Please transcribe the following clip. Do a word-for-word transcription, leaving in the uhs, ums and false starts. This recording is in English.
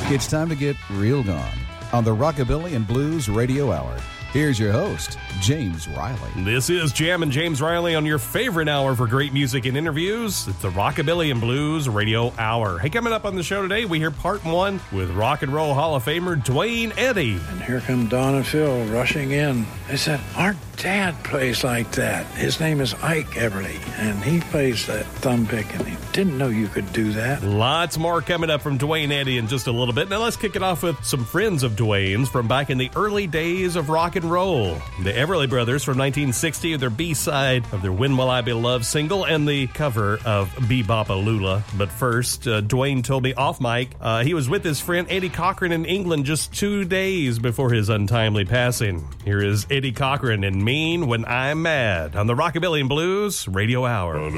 It's time to get real gone on the Rockabilly and Blues Radio Hour. Here's your host, James Riley. This is Jam and James Riley on your favorite hour for great music and interviews. It's the Rockabilly and Blues Radio Hour. Hey, coming up on the show today, we hear part one with Rock and Roll Hall of Famer Duane Eddy. And here come Don and Phil rushing in. They said, our dad plays like that. His name is Ike Everly, and he plays that thumb pick, and he didn't know you could do that. Lots more coming up from Duane Eddy in just a little bit. Now let's kick it off with some friends of Duane's from back in the early days of rock and roll. The Everly Brothers from nineteen sixty, their B-side of their When Will I Be Loved single, and the cover of Be-Bop-A-Lula. But first, uh, Duane told me off mic, uh, he was with his friend Eddie Cochran in England just two days before his untimely passing. Here is Eddie Cochran and Mean When I'm Mad on the Rockabilly and Blues Radio Hour.